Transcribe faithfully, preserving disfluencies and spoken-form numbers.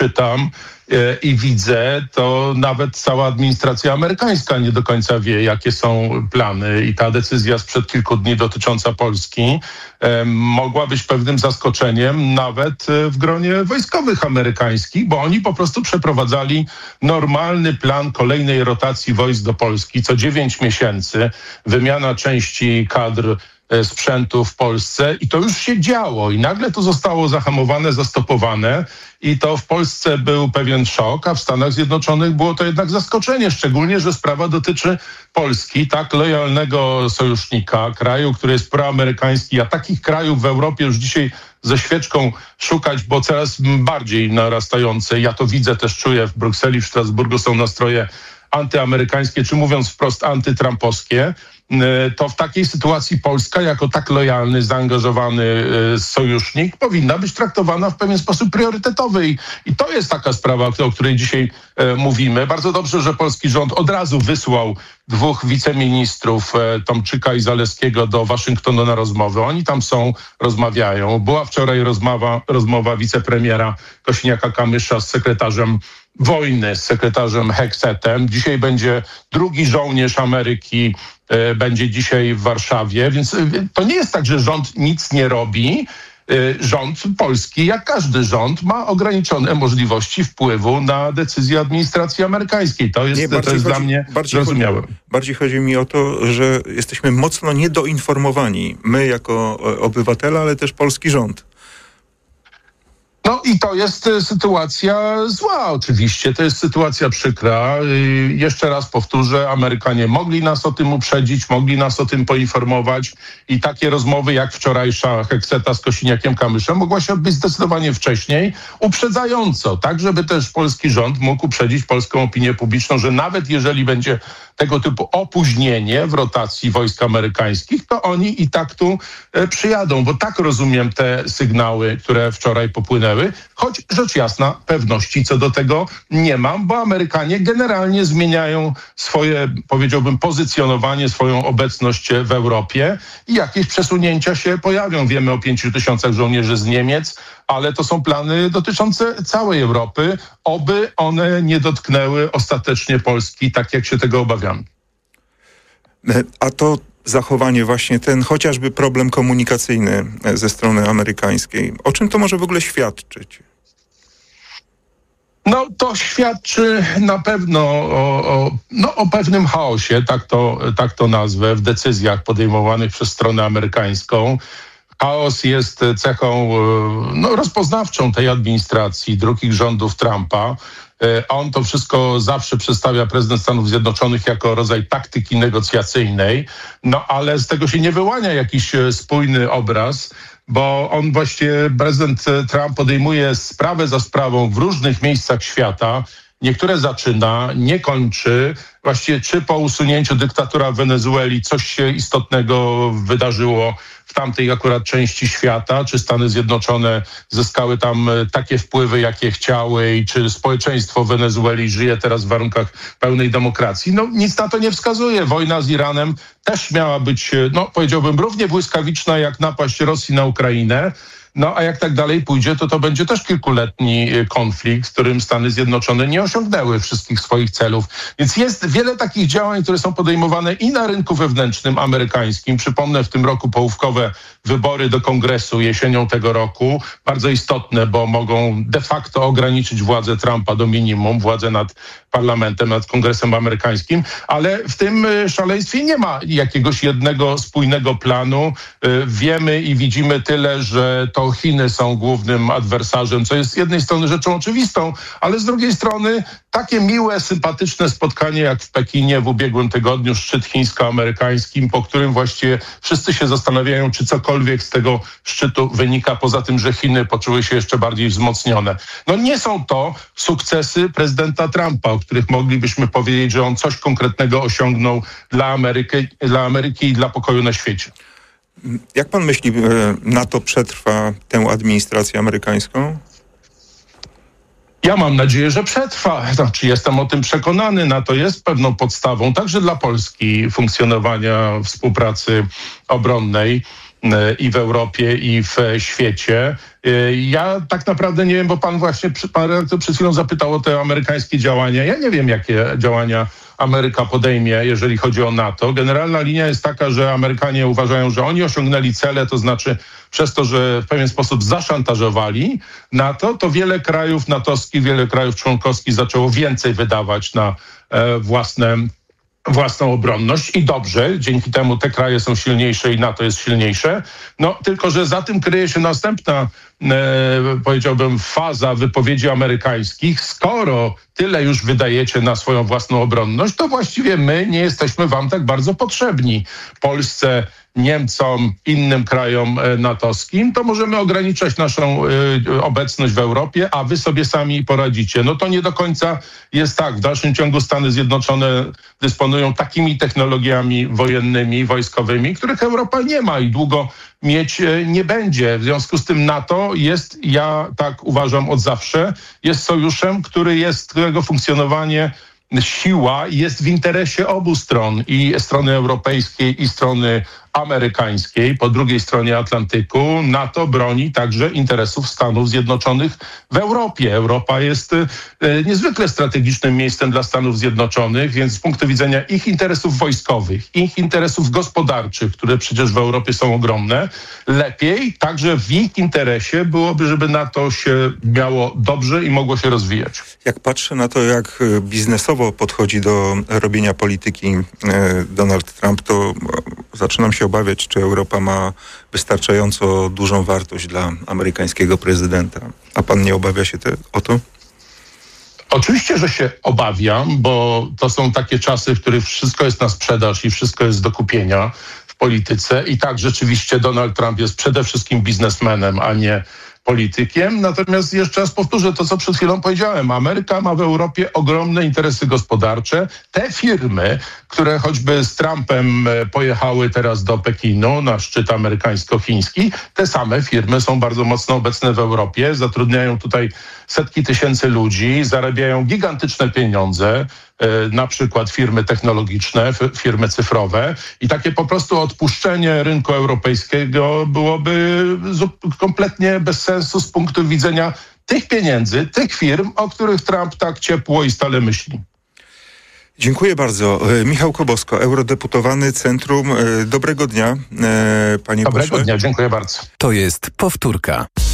czytam i widzę, to nawet cała administracja amerykańska nie do końca wie, jakie są plany. I ta decyzja sprzed kilku dni dotycząca Polski e, mogła być pewnym zaskoczeniem nawet w gronie wojskowych amerykańskich, bo oni po prostu przeprowadzali normalny plan kolejnej rotacji wojsk do Polski co dziewięć miesięcy, wymiana części kadr sprzętu w Polsce i to już się działo i nagle to zostało zahamowane, zastopowane i to w Polsce był pewien szok, a w Stanach Zjednoczonych było to jednak zaskoczenie, szczególnie, że sprawa dotyczy Polski, tak lojalnego sojusznika, kraju, który jest proamerykański, a takich krajów w Europie już dzisiaj ze świeczką szukać, bo coraz bardziej narastające, ja to widzę, też czuję w Brukseli, w Strasburgu są nastroje antyamerykańskie, czy mówiąc wprost antytrampowskie, to w takiej sytuacji Polska jako tak lojalny, zaangażowany sojusznik powinna być traktowana w pewien sposób priorytetowy. I, i to jest taka sprawa, o której dzisiaj e, mówimy. Bardzo dobrze, że polski rząd od razu wysłał dwóch wiceministrów, e, Tomczyka i Zalewskiego, do Waszyngtonu na rozmowy. Oni tam są, rozmawiają. Była wczoraj rozmowa, rozmowa wicepremiera Kosiniaka-Kamysza z sekretarzem wojny, z sekretarzem Hexetem. Dzisiaj będzie drugi żołnierz Ameryki, e, będzie dzisiaj w Warszawie, więc e, to nie jest tak, że rząd nic nie robi. E, rząd polski, jak każdy rząd, ma ograniczone możliwości wpływu na decyzje administracji amerykańskiej. To jest, nie, to jest chodzi, dla mnie zrozumiałe. Chodzi, bardziej chodzi mi o to, że jesteśmy mocno niedoinformowani. My jako obywatele, ale też polski rząd. No i to jest sytuacja zła oczywiście, to jest sytuacja przykra. Jeszcze raz powtórzę, Amerykanie mogli nas o tym uprzedzić, mogli nas o tym poinformować i takie rozmowy jak wczorajsza Hexeta z Kosiniakiem-Kamyszem mogła się odbyć zdecydowanie wcześniej, uprzedzająco, tak żeby też polski rząd mógł uprzedzić polską opinię publiczną, że nawet jeżeli będzie tego typu opóźnienie w rotacji wojsk amerykańskich, to oni i tak tu przyjadą, bo tak rozumiem te sygnały, które wczoraj popłynęły, choć rzecz jasna pewności co do tego nie mam, bo Amerykanie generalnie zmieniają swoje, powiedziałbym, pozycjonowanie, swoją obecność w Europie i jakieś przesunięcia się pojawią. Wiemy o pięciu tysiącach żołnierzy z Niemiec, ale to są plany dotyczące całej Europy, oby one nie dotknęły ostatecznie Polski, tak jak się tego obawiamy. A to zachowanie właśnie, ten chociażby problem komunikacyjny ze strony amerykańskiej, o czym to może w ogóle świadczyć? No to świadczy na pewno o, o, no, o pewnym chaosie, tak to, tak to nazwę, w decyzjach podejmowanych przez stronę amerykańską. Chaos jest cechą no, rozpoznawczą tej administracji, drugich rządów Trumpa. On to wszystko zawsze przedstawia prezydent Stanów Zjednoczonych jako rodzaj taktyki negocjacyjnej, no ale z tego się nie wyłania jakiś spójny obraz, bo on właśnie, prezydent Trump podejmuje sprawę za sprawą w różnych miejscach świata. Niektóre zaczyna, nie kończy. Właściwie czy po usunięciu dyktatura w Wenezueli coś się istotnego wydarzyło w tamtej akurat części świata, czy Stany Zjednoczone zyskały tam takie wpływy, jakie chciały i czy społeczeństwo w Wenezueli żyje teraz w warunkach pełnej demokracji. No nic na to nie wskazuje. Wojna z Iranem też miała być, no powiedziałbym, równie błyskawiczna jak napaść Rosji na Ukrainę. No a jak tak dalej pójdzie, to to będzie też kilkuletni konflikt, w którym Stany Zjednoczone nie osiągnęły wszystkich swoich celów. Więc jest wiele takich działań, które są podejmowane i na rynku wewnętrznym amerykańskim. Przypomnę, w tym roku połówkowe wybory do Kongresu jesienią tego roku. Bardzo istotne, bo mogą de facto ograniczyć władzę Trumpa do minimum, władzę nad parlamentem, nad Kongresem amerykańskim. Ale w tym szaleństwie nie ma jakiegoś jednego spójnego planu. Wiemy i widzimy tyle, że to to Chiny są głównym adwersarzem, co jest z jednej strony rzeczą oczywistą, ale z drugiej strony takie miłe, sympatyczne spotkanie jak w Pekinie w ubiegłym tygodniu, szczyt chińsko-amerykański, po którym właściwie wszyscy się zastanawiają, czy cokolwiek z tego szczytu wynika, poza tym, że Chiny poczuły się jeszcze bardziej wzmocnione. No nie są to sukcesy prezydenta Trumpa, o których moglibyśmy powiedzieć, że on coś konkretnego osiągnął dla Ameryki, dla Ameryki i dla pokoju na świecie. Jak pan myśli, NATO przetrwa tę administrację amerykańską? Ja mam nadzieję, że przetrwa. Znaczy, jestem o tym przekonany. NATO jest pewną podstawą także dla Polski funkcjonowania współpracy obronnej. i w Europie, i w świecie. Ja tak naprawdę nie wiem, bo pan właśnie, pan redaktor przed chwilą zapytał o te amerykańskie działania. Ja nie wiem, jakie działania Ameryka podejmie, jeżeli chodzi o NATO. Generalna linia jest taka, że Amerykanie uważają, że oni osiągnęli cele, to znaczy przez to, że w pewien sposób zaszantażowali NATO, to wiele krajów natowskich, wiele krajów członkowskich zaczęło więcej wydawać na e, własne własną obronność i dobrze, dzięki temu te kraje są silniejsze i NATO jest silniejsze. No tylko, że za tym kryje się następna, e, powiedziałbym, faza wypowiedzi amerykańskich. Skoro tyle już wydajecie na swoją własną obronność, to właściwie my nie jesteśmy wam tak bardzo potrzebni. Polsce, Niemcom, innym krajom natowskim, to możemy ograniczać naszą y, obecność w Europie, a wy sobie sami poradzicie. No to nie do końca jest tak. W dalszym ciągu Stany Zjednoczone dysponują takimi technologiami wojennymi, wojskowymi, których Europa nie ma i długo mieć nie będzie. W związku z tym NATO jest, ja tak uważam od zawsze, jest sojuszem, który jest, którego funkcjonowanie, siła jest w interesie obu stron, i strony europejskiej, i strony amerykańskiej. Po drugiej stronie Atlantyku NATO broni także interesów Stanów Zjednoczonych w Europie. Europa jest e, niezwykle strategicznym miejscem dla Stanów Zjednoczonych, więc z punktu widzenia ich interesów wojskowych, ich interesów gospodarczych, które przecież w Europie są ogromne, lepiej także w ich interesie byłoby, żeby NATO się miało dobrze i mogło się rozwijać. Jak patrzę na to, jak biznesowo podchodzi do robienia polityki Donald Trump, to zaczynam się obawiać, czy Europa ma wystarczająco dużą wartość dla amerykańskiego prezydenta. A pan nie obawia się te, o to? Oczywiście, że się obawiam, bo to są takie czasy, w których wszystko jest na sprzedaż i wszystko jest do kupienia w polityce. I tak, rzeczywiście Donald Trump jest przede wszystkim biznesmenem, a nie politykiem. Natomiast jeszcze raz powtórzę to, co przed chwilą powiedziałem. Ameryka ma w Europie ogromne interesy gospodarcze. Te firmy, które choćby z Trumpem pojechały teraz do Pekinu na szczyt amerykańsko-chiński, te same firmy są bardzo mocno obecne w Europie, zatrudniają tutaj setki tysięcy ludzi, zarabiają gigantyczne pieniądze, na przykład firmy technologiczne, firmy cyfrowe, i takie po prostu odpuszczenie rynku europejskiego byłoby kompletnie bez sensu z punktu widzenia tych pieniędzy, tych firm, o których Trump tak ciepło i stale myśli. Dziękuję bardzo. Michał Kobosko, eurodeputowany Centrum. Dobrego dnia, panie pośle. Dobrego dnia, dziękuję bardzo. To jest Powtórka.